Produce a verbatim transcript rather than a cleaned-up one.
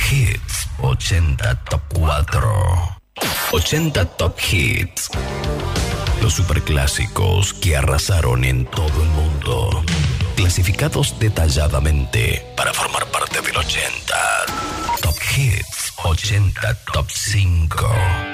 Hits ochenta Top cuatro. ochenta Top Hits. Los superclásicos que arrasaron en todo el mundo. Clasificados detalladamente para formar parte del ochenta. Top Hits ochenta Top cinco.